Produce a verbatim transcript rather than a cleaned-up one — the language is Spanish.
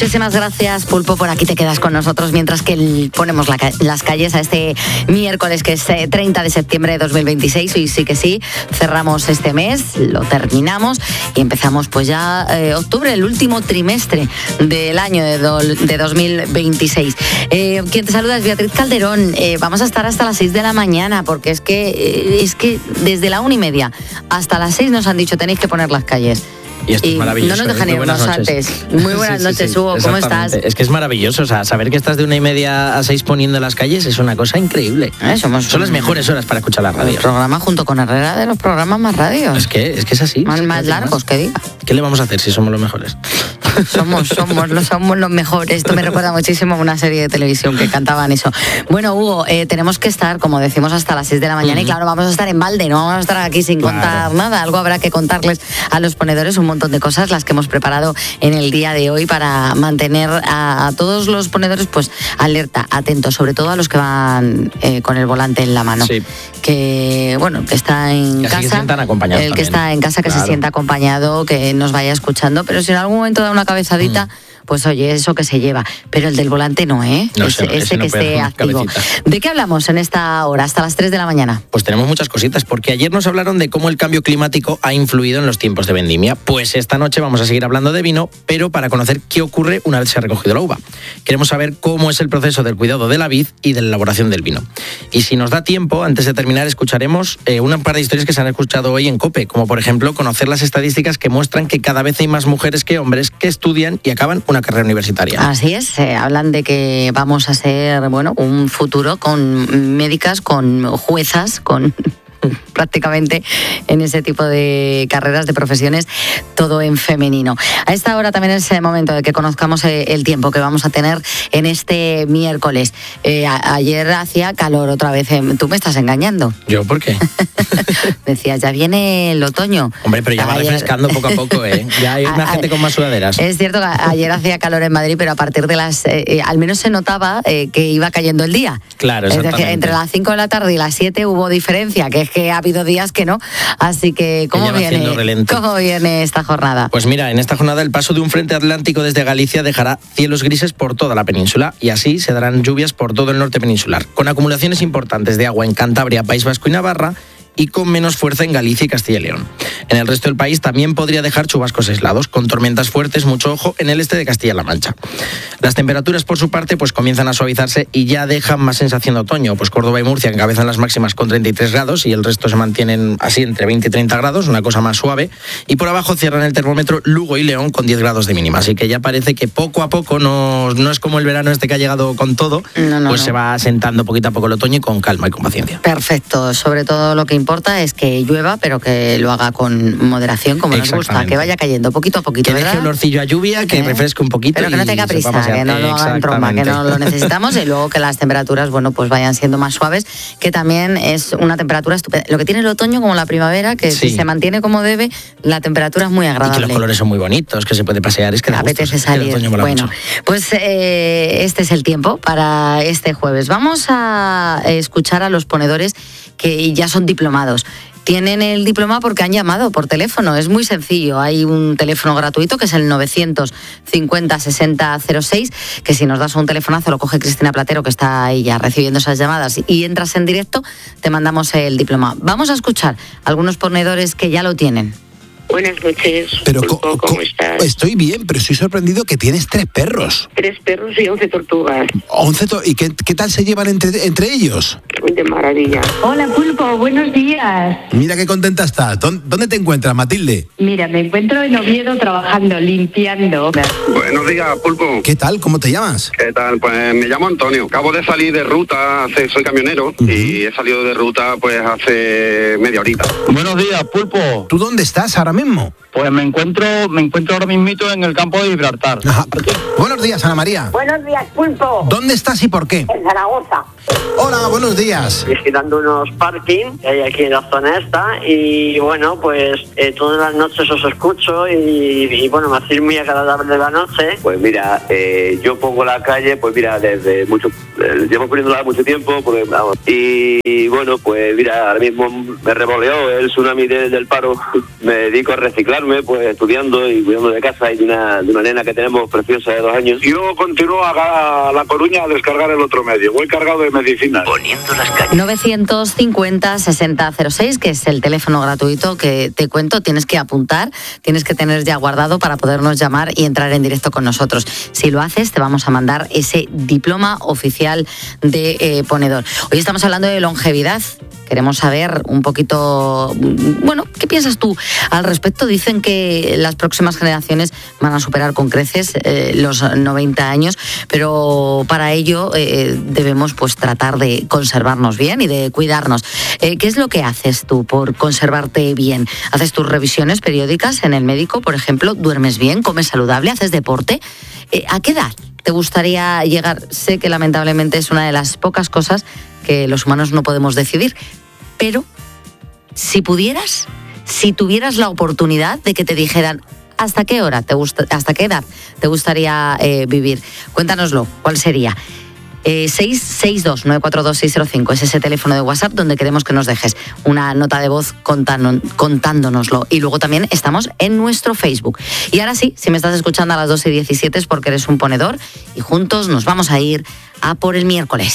Muchísimas gracias, Pulpo, por aquí te quedas con nosotros mientras que ponemos la, las calles a este miércoles, que es treinta de septiembre de dos mil veintiséis. Y sí que sí, cerramos este mes, lo terminamos y empezamos pues ya eh, octubre, el último trimestre del año de, do, de dos mil veintiséis. Eh, quien te saluda es Beatriz Calderón. Eh, vamos a estar hasta las seis de la mañana porque es que, eh, es que desde la una y media hasta las seis nos han dicho tenéis que poner las calles. Y esto y es maravilloso. No nos dejan irnos antes. Muy buenas sí, sí, noches, sí, Hugo. ¿Cómo estás? Es que es maravilloso. O sea, saber que estás de una y media a seis poniendo las calles es una cosa increíble. Eh, somos Son las mejores horas para escuchar la radio. El programa junto con Herrera de los programas más radios. Es que es, que es así. Más, es más largos, que diga. ¿Qué le vamos a hacer si somos los mejores? Somos, somos, los, somos los mejores. Esto me recuerda muchísimo a una serie de televisión que cantaban eso. Bueno, Hugo, eh, tenemos que estar, como decimos, hasta las seis de la mañana. Uh-huh. Y claro, vamos a estar en balde, no vamos a estar aquí sin claro. contar nada. Algo habrá que contarles a los ponedores, un montón de cosas, las que hemos preparado en el día de hoy para mantener a, a todos los ponedores pues alerta, atentos, sobre todo a los que van eh, con el volante en la mano. Sí. Que, bueno, que está en que casa. Que se sientan acompañados el también. que está en casa, que claro. se sienta acompañado, que nos vaya escuchando. Pero si en algún momento da una cabezadita, mm. pues oye, eso que se lleva. Pero el del volante no, ¿eh? No, ese, ese, ese, ese no que esté activo. Cabecita. ¿De qué hablamos en esta hora, hasta las tres de la mañana? Pues tenemos muchas cositas, porque ayer nos hablaron de cómo el cambio climático ha influido en los tiempos de vendimia. Pues esta noche vamos a seguir hablando de vino, pero para conocer qué ocurre una vez se ha recogido la uva. Queremos saber cómo es el proceso del cuidado de la vid y de la elaboración del vino. Y si nos da tiempo, antes de terminar, escucharemos eh, una par de historias que se han escuchado hoy en COPE, como por ejemplo conocer las estadísticas que muestran que cada vez hay más mujeres que hombres que estudian y acaban una carrera universitaria. Así es, eh, hablan de que vamos a ser, bueno, un futuro con médicas, con juezas, con prácticamente en ese tipo de carreras, de profesiones, todo en femenino. A esta hora también es el momento de que conozcamos el tiempo que vamos a tener en este miércoles. Eh, a- ayer hacía calor otra vez. Eh, ¿Tú me estás engañando? ¿Yo por qué? Decías, ya viene el otoño. Hombre, pero ya va Ayer- refrescando poco a poco, ¿eh? Ya hay una A- a- gente con más sudaderas. Es cierto que ayer hacía calor en Madrid, pero a partir de las... Eh, eh, al menos se notaba eh, que iba cayendo el día. Claro, Es decir, exactamente. entre las cinco de la tarde y las siete hubo diferencia, que es que ha habido días que no. Así que, ¿cómo, Ella va viene, haciendo relente. ¿cómo viene esta jornada? Pues mira, en esta jornada el paso de un frente atlántico desde Galicia dejará cielos grises por toda la península y así se darán lluvias por todo el norte peninsular, con acumulaciones importantes de agua en Cantabria, País Vasco y Navarra, y con menos fuerza en Galicia y Castilla y León. En el resto del país también podría dejar chubascos aislados, con tormentas fuertes, mucho ojo, en el este de Castilla-La Mancha. Las temperaturas, por su parte, pues comienzan a suavizarse y ya dejan más sensación de otoño. Pues Córdoba y Murcia encabezan las máximas con treinta y tres grados y el resto se mantienen así entre veinte y treinta grados, una cosa más suave. Y por abajo cierran el termómetro Lugo y León con diez grados de mínima. Así que ya parece que poco a poco, no, no es como el verano este que ha llegado con todo, No, no, pues no. se va asentando poquito a poco el otoño y con calma y con paciencia. Perfecto, sobre todo lo que importa es que llueva, pero que lo haga con moderación, como nos gusta, Exactamente. que vaya cayendo poquito a poquito, Que deje ¿verdad? olorcillo a lluvia, que ¿Eh? refresque un poquito. Pero que no y tenga se prisa, va a pasear. que no lo haga en tromba, que no Exactamente. lo necesitamos, y luego que las temperaturas, bueno, pues vayan siendo más suaves, que también es una temperatura estupenda. Lo que tiene el otoño como la primavera, que Sí. si se mantiene como debe, la temperatura es muy Y agradable. que los colores son muy bonitos, que se puede pasear, es que da gusto, Apetece es que el salir. otoño mola Bueno, mucho. pues eh, este es el tiempo para este jueves. Vamos a escuchar a los ponedores que ya son diplomados. Tienen el diploma porque han llamado por teléfono. Es muy sencillo. Hay un teléfono gratuito que es el novecientos cincuenta sesenta cero seis, que si nos das un telefonazo lo coge Cristina Platero, que está ahí ya recibiendo esas llamadas, y entras en directo, te mandamos el diploma. Vamos a escuchar a algunos ponedores que ya lo tienen. Buenas noches, Pero Pulpo, co- ¿cómo co- estás? estoy bien, pero estoy sorprendido que tienes tres perros. Tres perros y once tortugas. Once to- ¿Y qué, qué tal se llevan entre, entre ellos? De maravilla. Hola Pulpo, buenos días. Mira qué contenta estás. ¿Dó- ¿Dónde te encuentras, Matilde? Mira, me encuentro en Oviedo trabajando, limpiando. Buenos días, Pulpo. ¿Qué tal? ¿Cómo te llamas? ¿Qué tal? Pues me llamo Antonio. Acabo de salir de ruta, hace, soy camionero, Ujú. y he salido de ruta pues hace media horita. Buenos días, Pulpo. ¿Tú dónde estás ahora mismo? Pues me encuentro, me encuentro ahora mismito en el campo de Gibraltar. Ajá. Buenos días, Ana María. Buenos días, Pulpo. ¿Dónde estás y por qué? En Zaragoza. Hola, buenos días. Visitando unos parking que hay aquí en la zona esta y bueno, pues eh, todas las noches os escucho y, y bueno, me hacéis muy agradable la noche. Pues mira, eh, yo pongo la calle, pues mira, desde mucho, eh, llevo poniéndola mucho tiempo, porque, vamos, y, y bueno, pues mira, ahora mismo me revoleó el tsunami de- del paro me dedico a reciclarme, pues estudiando y cuidando de casa y de una, de una nena que tenemos preciosa de dos años. Y luego continúo a La Coruña a descargar el otro medio. Voy cargado de medicinas. Poniendo las calles. novecientos cincuenta sesenta cero seis, que es el teléfono gratuito que te cuento, tienes que apuntar, tienes que tener ya guardado para podernos llamar y entrar en directo con nosotros. Si lo haces, te vamos a mandar ese diploma oficial de eh, ponedor. Hoy estamos hablando de longevidad. Queremos saber un poquito, bueno, ¿qué piensas tú al respecto? Dicen que las próximas generaciones van a superar con creces eh, los noventa años, pero para ello eh, debemos pues tratar de conservarnos bien y de cuidarnos. Eh, ¿Qué es lo que haces tú por conservarte bien? ¿Haces tus revisiones periódicas en el médico, por ejemplo? ¿Duermes bien? ¿Comes saludable? ¿Haces deporte? Eh, ¿A qué edad te gustaría llegar? Sé que lamentablemente es una de las pocas cosas que los humanos no podemos decidir, pero si pudieras, si tuvieras la oportunidad de que te dijeran hasta qué hora te gusta, hasta qué edad te gustaría eh, vivir, cuéntanoslo, ¿cuál sería? Eh, seis seis dos nueve cuatro dos seis cero cinco es ese teléfono de WhatsApp donde queremos que nos dejes una nota de voz contando, contándonoslo. Y luego también estamos en nuestro Facebook. Y ahora sí, si me estás escuchando a las doce y diecisiete es porque eres un ponedor y juntos nos vamos a ir a por el miércoles.